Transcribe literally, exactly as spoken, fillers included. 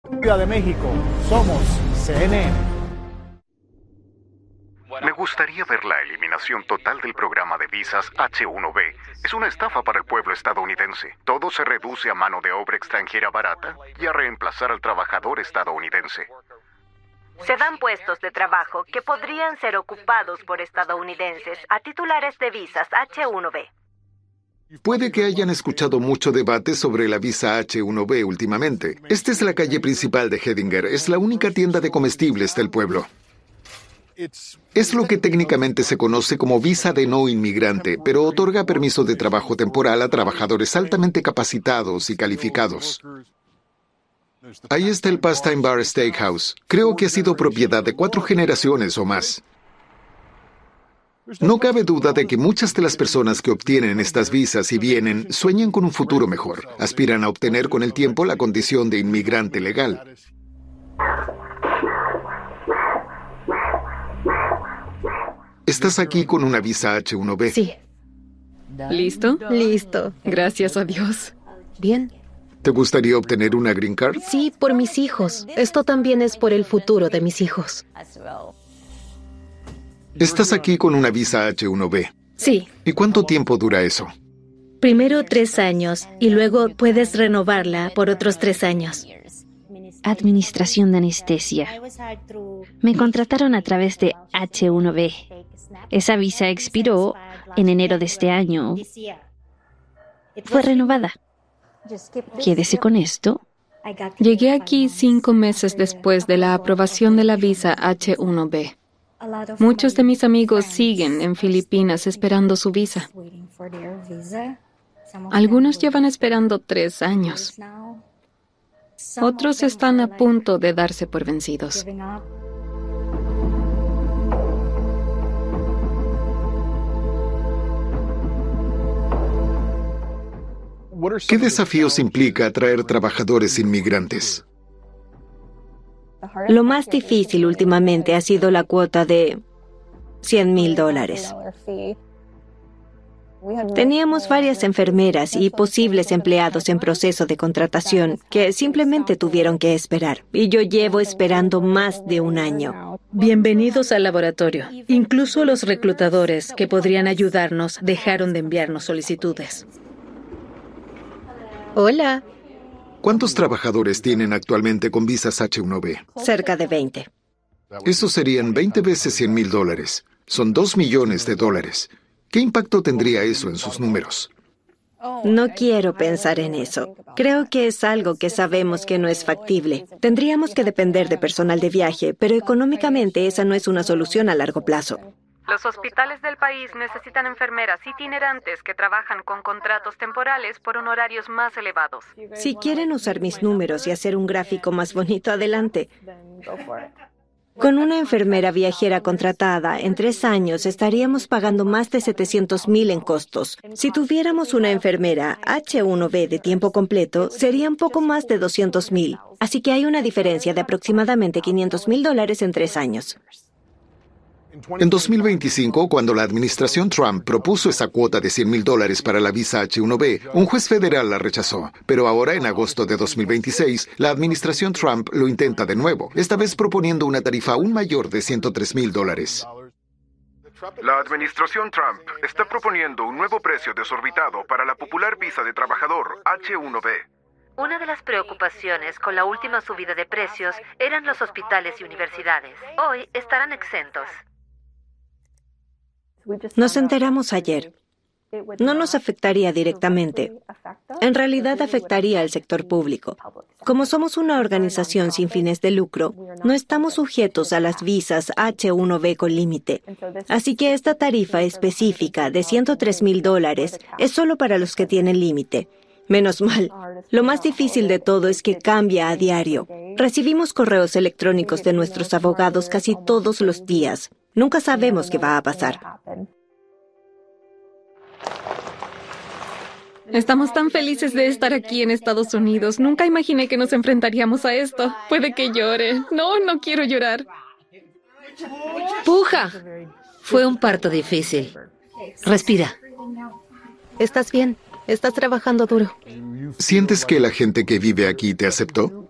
Ciudad de México, somos C N N. Me gustaría ver la eliminación total del programa de visas H uno B. Es una estafa para el pueblo estadounidense. Todo se reduce a mano de obra extranjera barata y a reemplazar al trabajador estadounidense. Se dan puestos de trabajo que podrían ser ocupados por estadounidenses a titulares de visas H uno B. Puede que hayan escuchado mucho debate sobre la visa H uno B últimamente. Esta es la calle principal de Hettinger. Es la única tienda de comestibles del pueblo. Es lo que técnicamente se conoce como visa de no inmigrante, pero otorga permiso de trabajo temporal a trabajadores altamente capacitados y calificados. Ahí está el Pastime Bar Steakhouse. Creo que ha sido propiedad de cuatro generaciones o más. No cabe duda de que muchas de las personas que obtienen estas visas y vienen sueñan con un futuro mejor. Aspiran a obtener con el tiempo la condición de inmigrante legal. ¿Estás aquí con una visa H uno B? Sí. ¿Listo? Listo. Gracias a Dios. Bien. ¿Te gustaría obtener una green card? Sí, por mis hijos. Esto también es por el futuro de mis hijos. Estás aquí con una visa H uno B. Sí. ¿Y cuánto tiempo dura eso? Primero tres años y luego puedes renovarla por otros tres años. Administración de anestesia. Me contrataron a través de H uno B. Esa visa expiró en enero de este año. Fue renovada. Quédese con esto. Llegué aquí cinco meses después de la aprobación de la visa H uno B. Muchos de mis amigos siguen en Filipinas esperando su visa. Algunos llevan esperando tres años. Otros están a punto de darse por vencidos. ¿Qué desafíos implica atraer trabajadores inmigrantes? Lo más difícil últimamente ha sido la cuota de cien mil dólares. Teníamos varias enfermeras y posibles empleados en proceso de contratación que simplemente tuvieron que esperar. Y yo llevo esperando más de un año. Bienvenidos al laboratorio. Incluso los reclutadores que podrían ayudarnos dejaron de enviarnos solicitudes. Hola. ¿Cuántos trabajadores tienen actualmente con visas H uno B? Cerca de veinte. Eso serían veinte veces cien mil dólares. Son dos millones de dólares. ¿Qué impacto tendría eso en sus números? No quiero pensar en eso. Creo que es algo que sabemos que no es factible. Tendríamos que depender de personal de viaje, pero económicamente esa no es una solución a largo plazo. Los hospitales del país necesitan enfermeras itinerantes que trabajan con contratos temporales por honorarios más elevados. Si quieren usar mis números y hacer un gráfico más bonito, adelante. Con una enfermera viajera contratada, en tres años estaríamos pagando más de setecientos mil en costos. Si tuviéramos una enfermera H uno B de tiempo completo, serían poco más de doscientos mil. Así que hay una diferencia de aproximadamente quinientos mil dólares en tres años. En dos mil veinticinco, cuando la administración Trump propuso esa cuota de cien mil dólares para la visa H uno B, un juez federal la rechazó. Pero ahora, en agosto de dos mil veintiséis, la administración Trump lo intenta de nuevo, esta vez proponiendo una tarifa aún mayor de ciento tres mil dólares. La administración Trump está proponiendo un nuevo precio desorbitado para la popular visa de trabajador H uno B. Una de las preocupaciones con la última subida de precios eran los hospitales y universidades. Hoy estarán exentos. Nos enteramos ayer. No nos afectaría directamente. En realidad afectaría al sector público. Como somos una organización sin fines de lucro, no estamos sujetos a las visas H uno B con límite. Así que esta tarifa específica de ciento tres mil dólares es solo para los que tienen límite. Menos mal. Lo más difícil de todo es que cambia a diario. Recibimos correos electrónicos de nuestros abogados casi todos los días. Nunca sabemos qué va a pasar. Estamos tan felices de estar aquí en Estados Unidos. Nunca imaginé que nos enfrentaríamos a esto. Puede que llore. No, no quiero llorar. ¡Puja! Fue un parto difícil. Respira. ¿Estás bien? ¿Estás trabajando duro? ¿Sientes que la gente que vive aquí te aceptó?